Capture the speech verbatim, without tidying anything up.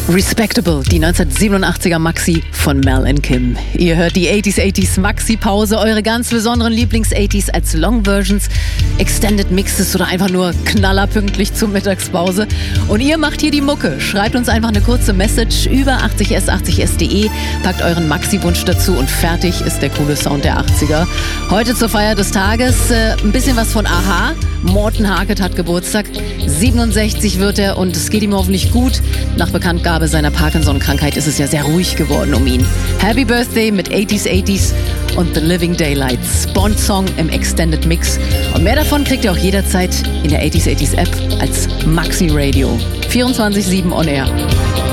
Respectable, die neunzehnhundertsiebenundachtziger Maxi von Mel and Kim. Ihr hört die achtziger achtziger Maxi-Pause, eure ganz besonderen Lieblings-achtziger als Long-Versions, Extended Mixes oder einfach nur knallerpünktlich zur Mittagspause. Und ihr macht hier die Mucke. Schreibt uns einfach eine kurze Message über achtzig s achtzig s punkt de, packt euren Maxi-Wunsch dazu und fertig ist der coole Sound der achtziger. Heute zur Feier des Tages äh, ein bisschen was von Aha. Morten Harket hat Geburtstag, siebenundsechzig wird er und es geht ihm hoffentlich gut. Nach Bekanntgabe seiner Parkinson-Krankheit ist es ja sehr ruhig geworden um ihn. Happy Birthday mit achtziger achtziger und The Living Daylights, Bond-Song im Extended Mix. Und mehr davon kriegt ihr auch jederzeit in der achtziger achtziger App als Maxi Radio. vierundzwanzig sieben on Air.